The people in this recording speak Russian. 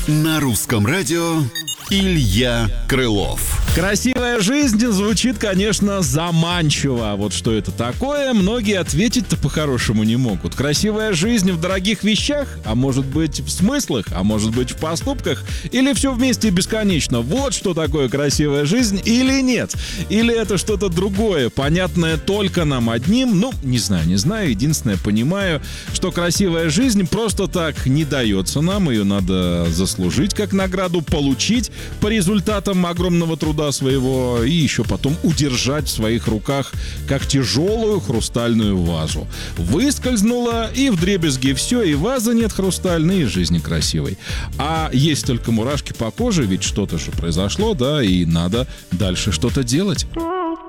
На русском радио Илья Крылов. Красивая жизнь звучит, конечно, заманчиво. Вот что это такое, многие ответить-то по-хорошему не могут. Красивая жизнь в дорогих вещах, а может быть в смыслах, а может быть в поступках, или все вместе бесконечно. Вот что такое красивая жизнь или нет. Или это что-то другое, понятное только нам одним. Ну, не знаю. Единственное, понимаю, что красивая жизнь просто так не дается нам. Ее надо заслужить как награду, получить по результатам огромного труда своего и еще потом удержать в своих руках как тяжелую хрустальную вазу. Выскользнула, и вдребезги все, и ваза нет хрустальной, и жизни красивой. А есть только мурашки по коже, ведь что-то же произошло, да, и надо дальше что-то делать.